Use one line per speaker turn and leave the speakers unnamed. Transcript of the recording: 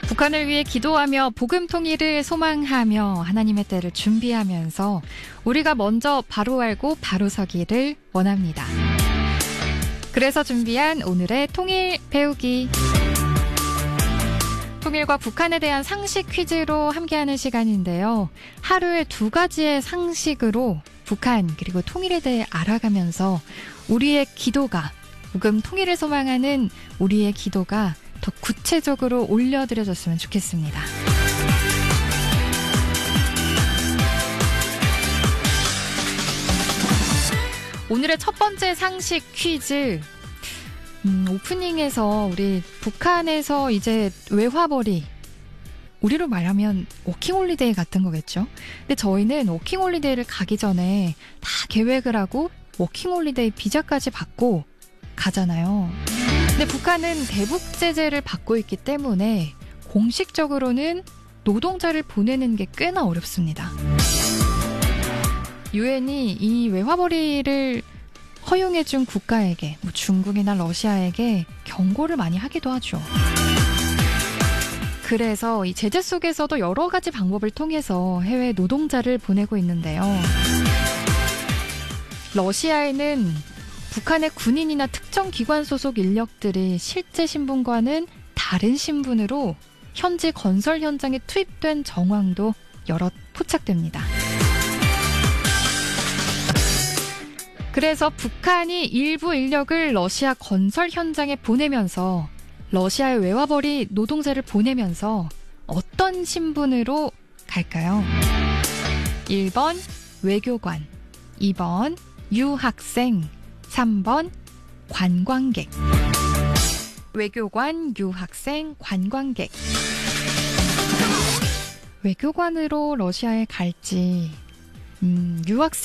북한을 위해 기도하며 복음 통일을 소망하며 하나님의 때를 준비하면서 우리가 먼저 바로 알고 바로 서기를 원합니다. 그래서 준비한 오늘의 통일 배우기. 통일과 북한에 대한 상식 퀴즈로 함께하는 시간인데요. 하루에 2가지의 상식으로 북한 그리고 통일에 대해 알아가면서 우리의 기도가, 복음 통일을 소망하는 우리의 기도가 더 구체적으로 올려드려졌으면 좋겠습니다. 오늘의 첫 번째 상식 퀴즈. 오프닝에서 우리 북한에서 이제 외화벌이, 우리로 말하면 워킹홀리데이 같은 거겠죠. 근데 저희는 워킹홀리데이를 가기 전에 다 계획을 하고 워킹홀리데이 비자까지 받고 가잖아요. 근데 북한은 대북 제재를 받고 있기 때문에 공식적으로는 노동자를 보내는 게 꽤나 어렵습니다. 유엔이 이 외화벌이를 허용해준 국가에게, 중국이나 러시아에게 경고를 많이 하기도 하죠. 그래서 이 제재 속에서도 여러 가지 방법을 통해서 해외 노동자를 보내고 있는데요. 러시아에는 북한의 군인이나 특정 기관 소속 인력들이 실제 신분과는 다른 신분으로 현지 건설 현장에 투입된 정황도 여럿 포착됩니다. 그래서 북한이 일부 인력을 러시아 건설 현장에 보내면서 러시아의 외화벌이 노동자를 보내면서 어떤 신분으로 갈까요? 1번 외교관, 2번 유학생, 3번 관광객. 외교관, 유학생, 관광객. 외교관으로 러시아에 갈지, 유학생